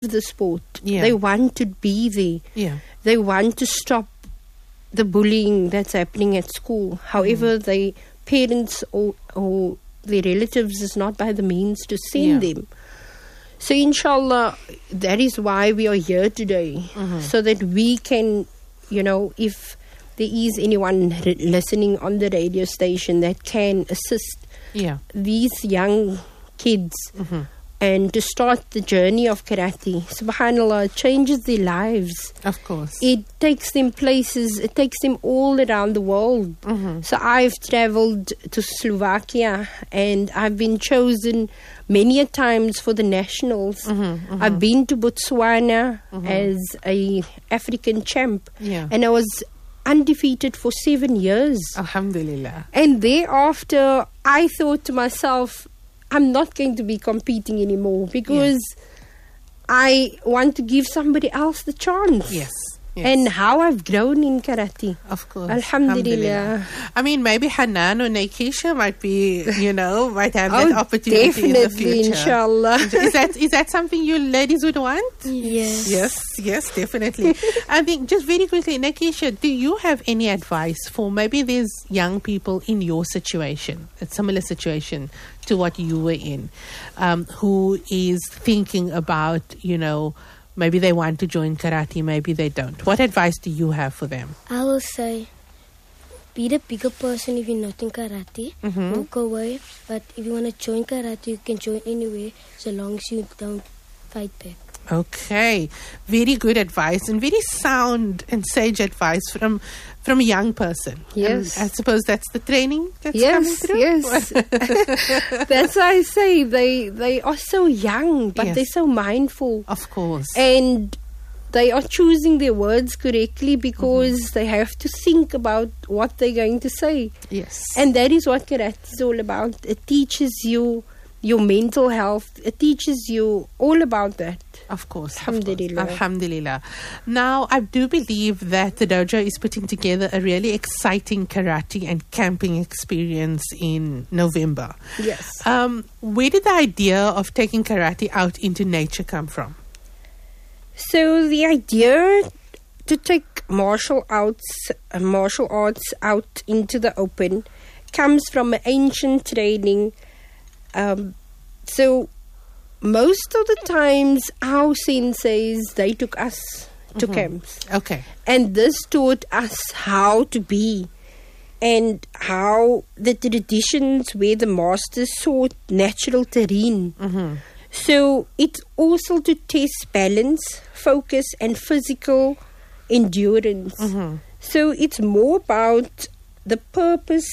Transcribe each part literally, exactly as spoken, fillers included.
the sport. Yeah. They want to be there. Yeah. They want to stop the bullying that's happening at school. However, mm. they parents or, or their relatives is not by the means to send Yeah. them. So inshallah, that is why we are here today, Mm-hmm. so that we can, you know, if there is anyone r- listening on the radio station that can assist Yeah. these young kids Mm-hmm. and to start the journey of karate, subhanallah, it changes their lives. Of course. It takes them places, it takes them all around the world. Mm-hmm. So I've traveled to Slovakia and I've been chosen many a times for the nationals. Mm-hmm, mm-hmm. I've been to Botswana as a African champ, Yeah. and I was undefeated for seven years. Alhamdulillah. And thereafter, I thought to myself, I'm not going to be competing anymore because I want to give somebody else the chance. Yes. Yes. And how I've grown in karate. Of course. Alhamdulillah. I mean, maybe Hanan or Naikisha might be, you know, might have Oh, that opportunity in the definitely, future. inshallah. Is that is that something you ladies would want? Yes. Yes, yes, definitely. I think just very quickly, Naikisha, do you have any advice for maybe there's young people in your situation, a similar situation to what you were in, um, who is thinking about, you know, maybe they want to join karate, maybe they don't. What advice do you have for them? I will say, be the bigger person if you're not in karate. Mhm. Walk away. But if you want to join karate, you can join anywhere, so long as you don't fight back. Okay, very good advice and very sound and sage advice from from a young person. Yes. And I suppose that's the training that's coming Yes, through. yes. That's why I say they they are so young, but Yes. they're so mindful. Of course. And they are choosing their words correctly because Mm-hmm. they have to think about what they're going to say. Yes. And that is what karate is all about. It teaches you your mental health. It teaches you all about that. Of course. of course. Alhamdulillah. Alhamdulillah. Now, I do believe that the dojo is putting together a really exciting karate and camping experience in November. Yes. Um, where did the idea of taking karate out into nature come from? So the idea to take martial arts, uh, martial arts out into the open comes from an ancient training. Um, so most of the times, our senseis, they took us to camps, Okay. and this taught us how to be and how the traditions where the masters sought natural terrain. Mm-hmm. So it's also to test balance, focus, and physical endurance. Mm-hmm. So it's more about the purpose,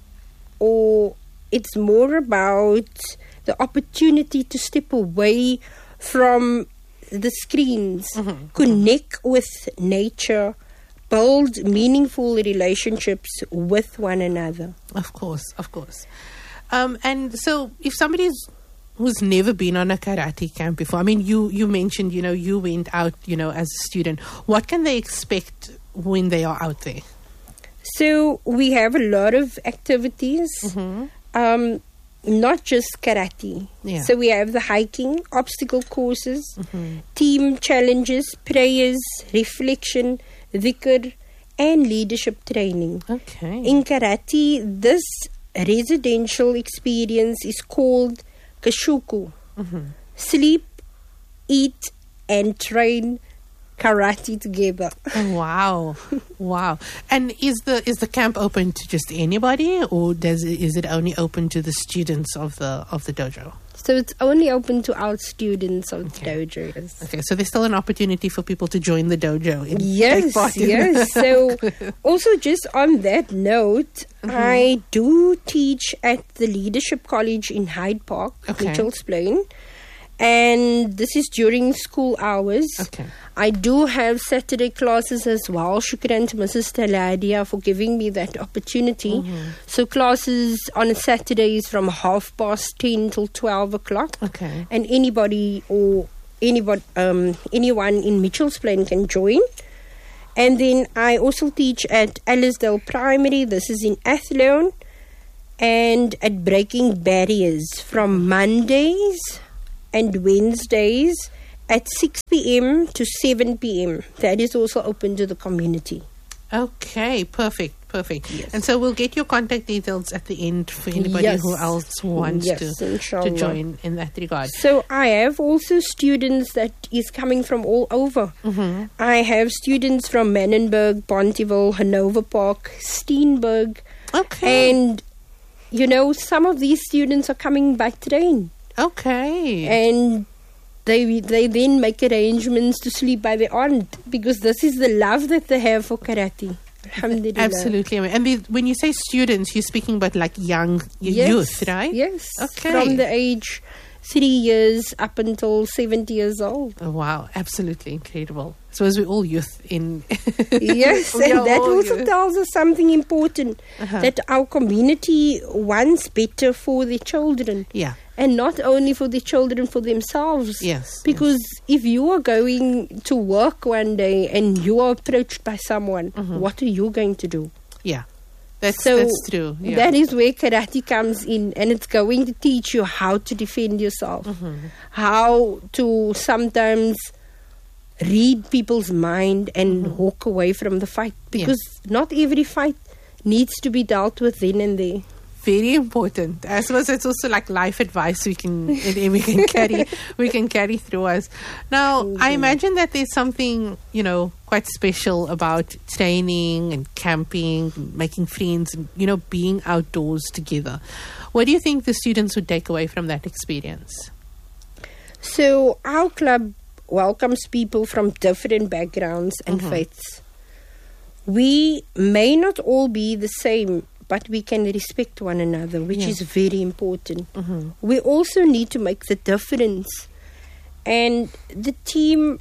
or it's more about the opportunity to step away from the screens, Mm-hmm. connect with nature, build meaningful relationships with one another. Of course, of course. Um, and so if somebody's who's never been on a karate camp before, I mean, you, you mentioned, you know, you went out, you know, as a student. What can they expect when they are out there? So we have a lot of activities, Mm-hmm. um, not just karate. Yeah. So we have the hiking, obstacle courses, Mm-hmm. team challenges, prayers, reflection, dhikr, and leadership training. Okay. In karate, this residential experience is called kashuku. Mm-hmm. Sleep, eat, and train karate together. Oh, wow, wow! And is the is the camp open to just anybody, or does it, is it only open to the students of the of the dojo? So it's only open to our students of Okay. the dojos. Okay, so there's still an opportunity for people to join the dojo. And Yes, take part in yes. So also just on that note, I do teach at the Leadership College in Hyde Park, Okay. Mitchell's Plain. And this is during school hours. Okay. I do have Saturday classes as well. Shukran to Missus Taladia for giving me that opportunity. So classes on Saturdays from half past ten till twelve o'clock. Okay. And anybody or anybody, um, anyone in Mitchell's Plain can join. And then I also teach at Ellisdale Primary. This is in Athlone. And at Breaking Barriers from Mondays and Wednesdays at six p.m. to seven p.m. That is also open to the community. Okay, perfect, perfect. Yes. And so we'll get your contact details at the end for anybody Yes. who else wants Yes, to, to inshallah. join in that regard. So I have also students that is coming from all over. Mm-hmm. I have students from Menenberg, Pontyville, Hanover Park, Steenberg. Okay. And, you know, some of these students are coming by train. Okay. And they they then make arrangements to sleep by their aunt because this is the love that they have for karate. Alhamdulillah. Absolutely. And the, when you say students, you're speaking about like young y- Yes, youth, right? Yes. Okay. From the age three years up until seventy years old. Oh, wow. Absolutely incredible. So as we're all youth in... Yes, We are and that all also youth. tells us something important, Uh-huh. that our community wants better for their children. Yeah. And not only for the children, for themselves. Yes. Because if you are going to work one day and you are approached by someone, Mhm. what are you going to do? Yeah. That's, So that's true. Yeah. that is where karate comes in, and it's going to teach you how to defend yourself, Mhm. how to sometimes read people's mind and Mhm. walk away from the fight, Yeah. because not every fight needs to be dealt with then and there. Very important. I suppose it's also like life advice we can we can carry we can carry through us. Now, I imagine that there's something, you know, quite special about training and camping, making friends, and, you know, being outdoors together. What do you think the students would take away from that experience? So our club welcomes people from different backgrounds and Mhm. faiths. We may not all be the same, but we can respect one another, which Yeah. is very important. Mm-hmm. We also need to make the difference, and the team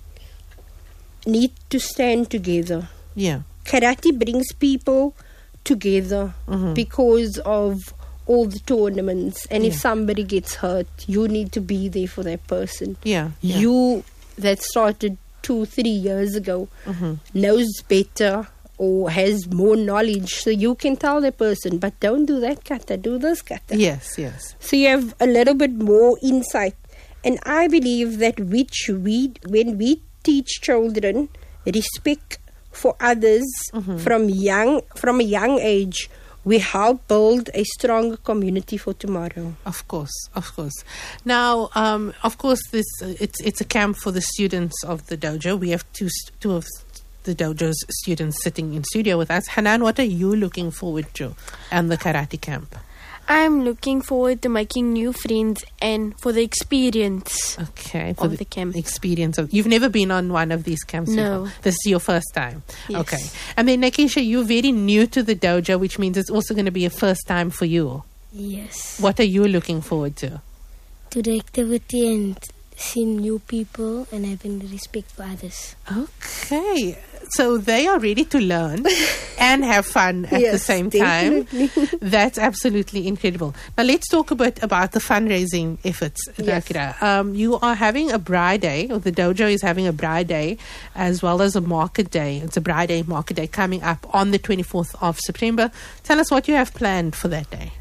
need to stand together. Yeah. Karate brings people together Mhm. because of all the tournaments, and if Yeah. somebody gets hurt, you need to be there for that person. Yeah. yeah. You that started two, three years ago Mhm. knows better or has more knowledge, so you can tell the person, but don't do that kata, do this kata. Yes. Yes. So you have a little bit more insight. And I believe that which we, when we teach children respect for others Mhm. from young from a young age, we help build a stronger community for tomorrow. Of course, of course. Now, um, of course, this uh, it's it's a camp for the students of the dojo. We have two st- two of the dojo's students sitting in studio with us. Hanan, what are you looking forward to and the karate camp? I'm looking forward to making new friends and for the experience Okay, for of the camp. experience of you've never been on one of these camps No. before. This is your first time. Yes. Okay, and then Nakisha, you're very new to the dojo, which means it's also going to be a first time for you. Yes. What are you looking forward to? To the activity and seeing new people and having respect for others. Okay, so they are ready to learn and have fun at the Yes, same time. definitely. That's absolutely incredible. Now let's talk a bit about the fundraising efforts, Yes. Nakira. Um, you are having a Braai Day, or the dojo is having a Braai Day, as well as a market day. It's a Braai Day, market day coming up on the twenty-fourth of September. Tell us what you have planned for that day.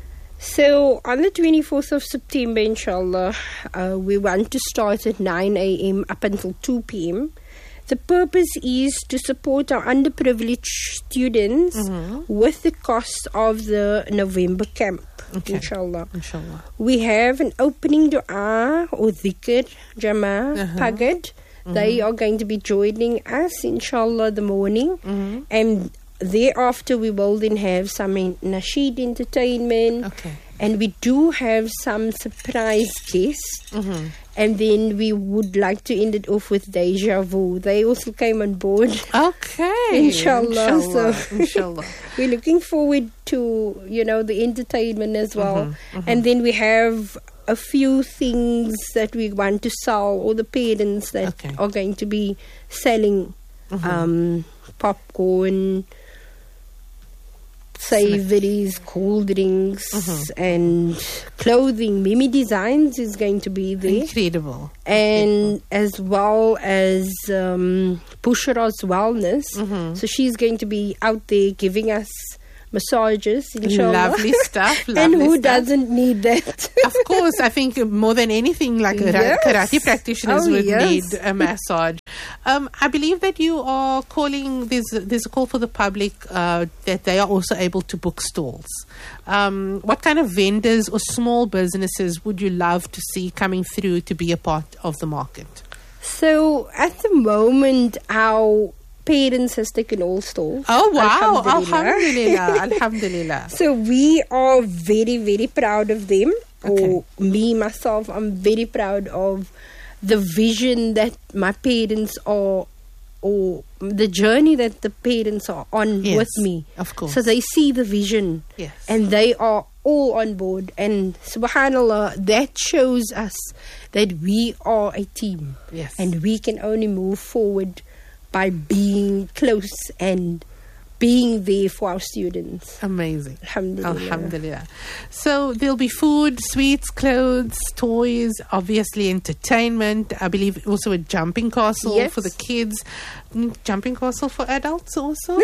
So on the twenty-fourth of September, inshallah, uh, we want to start at nine a.m. up until two p.m. The purpose is to support our underprivileged students Mhm. with the cost of the November camp, Okay. inshallah. Inshallah. We have an opening dua or dhikr, jama, Uh-huh. pagad. They are going to be joining us, inshallah, the morning. Mhm. And thereafter, we will then have some en- nasheed entertainment. Okay. And we do have some surprise guests. Mhm. And then we would like to end it off with Deja Vu. They also came on board. Okay. Inshallah. Inshallah. So- Inshallah. We're looking forward to, you know, the entertainment as well. Mhm, mhm. And then we have a few things that we want to sell, or the parents that Okay. are going to be selling Mhm. um, popcorn, savories, cool drinks, Mhm. and clothing. Mimi Designs is going to be there. Incredible. And as well as um, Bushra's Wellness. Mhm. So she's going to be out there giving us massages, inshallah. Lovely stuff. Lovely and who stuff. doesn't need that? Of course, I think more than anything, like ra- Yes. karate practitioners Oh, would yes. need a massage. Um, I believe that you are calling. There's there's a call for the public uh, that they are also able to book stalls. Um, what kind of vendors or small businesses would you love to see coming through to be a part of the market? So at the moment, our parents has taken all stalls. Oh wow! Alhamdulillah. Alhamdulillah! Alhamdulillah! So we are very, very proud of them. Okay. Or me, myself, I'm very proud of the vision that my parents are, or the journey that the parents are on Yes, with me. of course. So they see the vision. Yes. And they are all on board. And subhanAllah, that shows us that we are a team. Yes. And we can only move forward by being close and being there for our students. Amazing. Alhamdulillah. Alhamdulillah. So there'll be food, sweets, clothes, toys, obviously entertainment. I believe also a jumping castle Yes. for the kids. Mm, Jumping castle for adults also.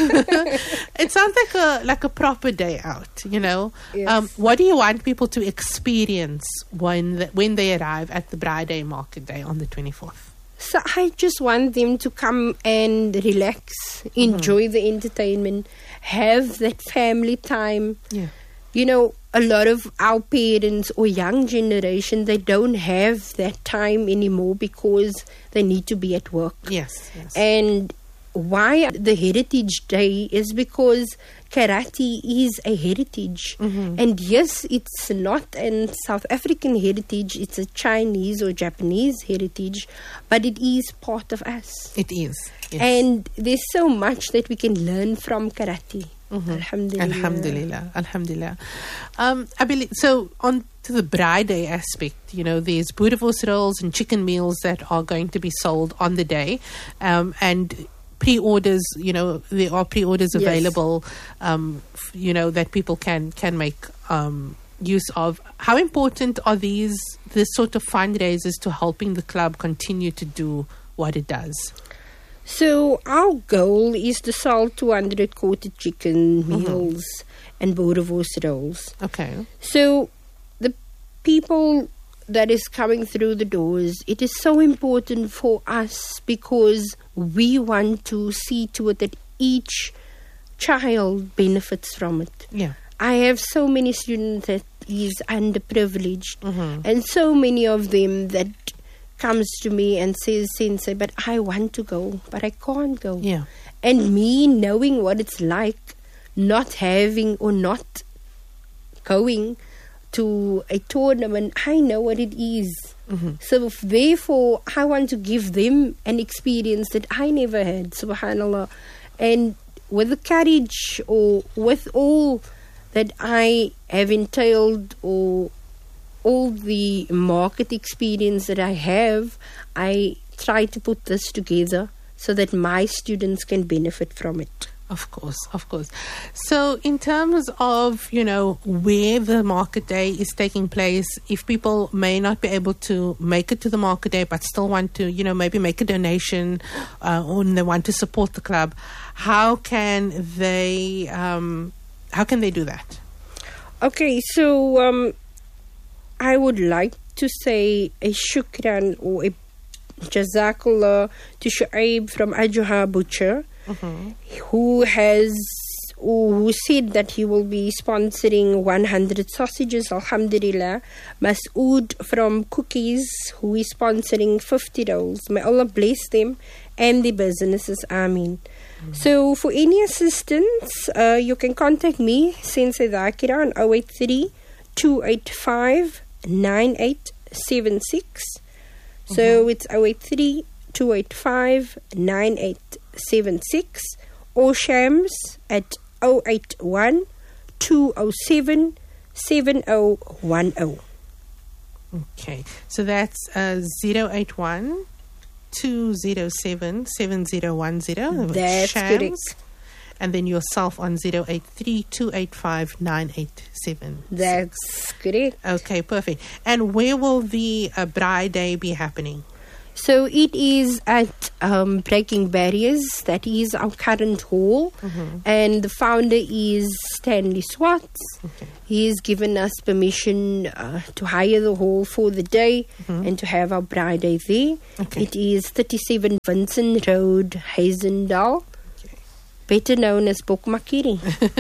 It sounds like a like a proper day out, you know. Yes. Um, what do you want people to experience when the, when they arrive at the Braai Day Market Day on the twenty-fourth? So I just want them to come and relax, enjoy the entertainment, have that family time. Yeah. You know, a lot of our parents or young generation, they don't have that time anymore because they need to be at work. Yes. Yes. And why the Heritage Day is because karate is a heritage. Mhm. And yes, it's not a South African heritage, it's a Chinese or Japanese heritage, but it is part of us. It is. Yes. And there's so much that we can learn from karate. Mhm. Alhamdulillah. Alhamdulillah. Alhamdulillah. Um, I believe so. On to the Braai Day aspect, you know, there's boerewors rolls and chicken meals that are going to be sold on the day, um, and pre-orders. You know, there are pre-orders Yes. available. Um, f- you know that people can can make um, use of. How important are these this sort of fundraisers to helping the club continue to do what it does? So our goal is to sell two hundred quartered chicken meals and boerewors rolls. Okay. So the people that is coming through the doors, it is so important for us because we want to see to it that each child benefits from it. Yeah. I have so many students that is underprivileged, Mhm. and so many of them that comes to me and says, Sensei, but I want to go, but I can't go. Yeah. And me knowing what it's like, not having or not going to a tournament, I know what it is. Mhm. So if therefore, I want to give them an experience that I never had, subhanAllah. And with the courage or with all that I have entailed or all the market experience that I have, I try to put this together so that my students can benefit from it. Of course, of course. So in terms of, you know, where the market day is taking place, if people may not be able to make it to the market day but still want to, you know, maybe make a donation uh, or they want to support the club, how can they, um, how can they do that? Okay, so um, I would like to say a shukran or a jazakallah to Shu'aib from Ajuha Butcher, who has or who said that he will be sponsoring one hundred sausages, alhamdulillah. Masood from Cookies, who is sponsoring fifty rolls. May Allah bless them and the businesses, ameen. So for any assistance, uh, you can contact me, Sensei Zakira, on zero eight three, two eight five, nine eight seven six. So it's zero eight three, two eight five, nine eight seven six, or Shams at zero eight one, two zero seven, seven zero one zero. Okay, so that's uh, zero eight one, two zero seven, seven zero one zero. That's correct. And then yourself on zero eight three, two eight five, nine eight seven. That's correct. Okay, perfect. And where will the uh, Braai Day be happening? So it is at um, Breaking Barriers. That is our current hall. Mm-hmm. And the founder is Stanley Swartz. Okay. He has given us permission uh, to hire the hall for the day Mm-hmm. and to have our bride day there. Okay. It is thirty-seven Vincent Road, Hazendal, better known as Bokmakiri.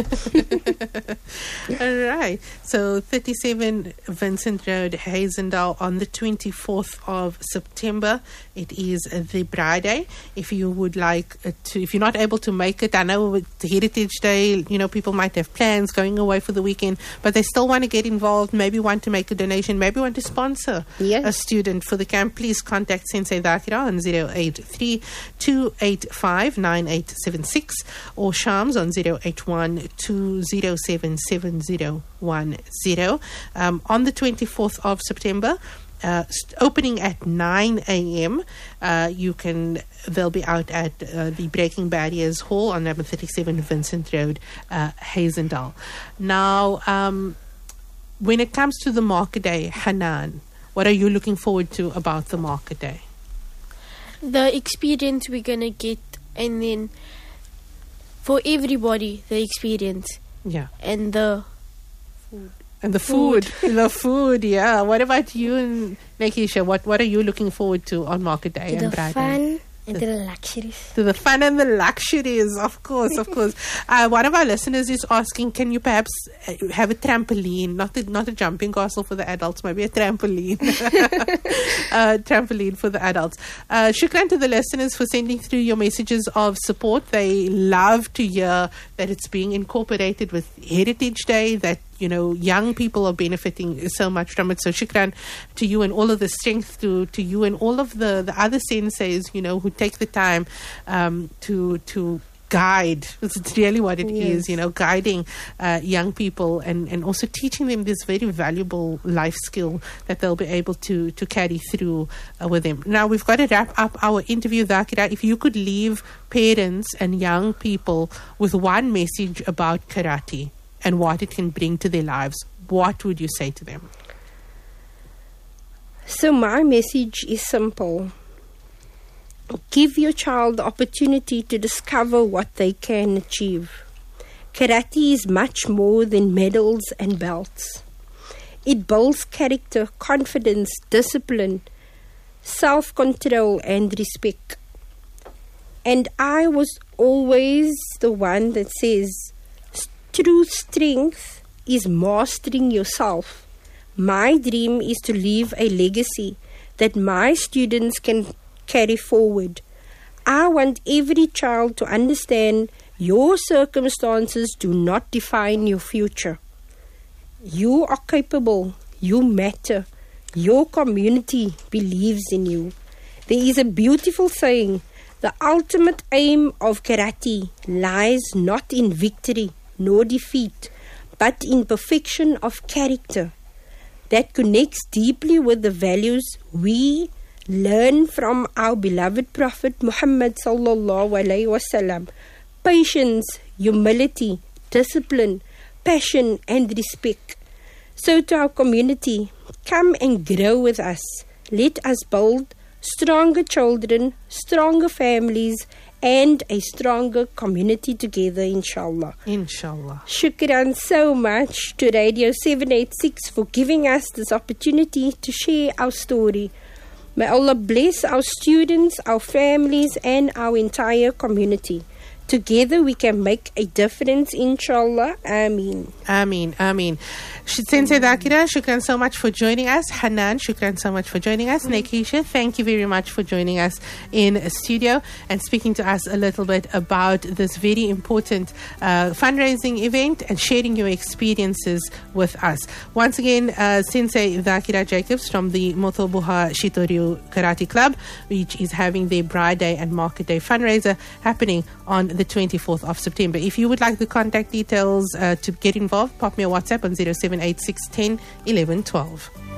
All right. So thirty-seven Vincent Road, Hazendal, on the twenty-fourth of September. It is the Bride Day. If you would like uh, to, if you're not able to make it, I know with the Heritage Day, you know, people might have plans going away for the weekend, but they still want to get involved, maybe want to make a donation, maybe want to sponsor Yes. a student for the camp. Please contact Sensei Dakira on zero eight three, two eight five, nine eight seven six or Shams on zero eight one, two zero seven, seven zero one zero. Um, on the twenty-fourth of September, uh, st- opening at nine a.m. Uh, you can. They'll be out at uh, the Breaking Barriers Hall on number thirty-seven Vincent Road, uh, Hazendal. Now, um, when it comes to the market day, Hanan, what are you looking forward to about the market day? The experience we're gonna get, and then for everybody, the experience Yeah. and the And the food. the food, yeah. What about you and Nekisha? What What are you looking forward to on Market Day To and the Bride Day? fun and to the luxuries. To the fun and the luxuries, of course, of course. Uh, one of our listeners is asking, can you perhaps uh, have a trampoline, not a, not a jumping castle for the adults, maybe a trampoline, uh, trampoline for the adults. Uh, shukran to the listeners for sending through your messages of support. They love to hear that it's being incorporated with Heritage Day, that you know, young people are benefiting so much from it. So shukran to you and all of the strength to, to you and all of the, the other senseis, you know, who take the time um, to to guide. It's really what it Yes. is, you know, guiding uh, young people and, and also teaching them this very valuable life skill that they'll be able to, to carry through uh, with them. Now, we've got to wrap up our interview, Zakira. If you could leave parents and young people with one message about karate and what it can bring to their lives, what would you say to them? So my message is simple. Give your child the opportunity to discover what they can achieve. Karate is much more than medals and belts. It builds character, confidence, discipline, self-control and respect. And I was always the one that says, true strength is mastering yourself. My dream is to leave a legacy that my students can carry forward. I want every child to understand your circumstances do not define your future. You are capable. You matter. Your community believes in you. There is a beautiful saying, the ultimate aim of karate lies not in victory nor defeat, but in perfection of character that connects deeply with the values we learn from our beloved Prophet Muhammad sallallahu alaihi wasallam: patience, humility, discipline, passion, and respect. So to our community, come and grow with us. Let us build stronger children, stronger families, and a stronger community together, inshallah. Inshallah. Shukran so much to Radio seven eighty-six for giving us this opportunity to share our story. May Allah bless our students, our families, and our entire community. Together we can make a difference, inshallah. Ameen. Ameen, Ameen. Sensei Dakira, shukran so much for joining us. Hanan, shukran so much for joining us. Nekisha, thank you very much for joining us in studio and speaking to us a little bit about this very important uh, fundraising event and sharing your experiences with us. Once again, uh, Sensei Dakira Jacobs from the Motobuha Shitoryu Karate Club, which is having their Bride Day and Market Day fundraiser happening on the twenty-fourth of September. If you would like the contact details uh, to get involved, pop me a WhatsApp on zero seven eight six, one zero, one one, one two.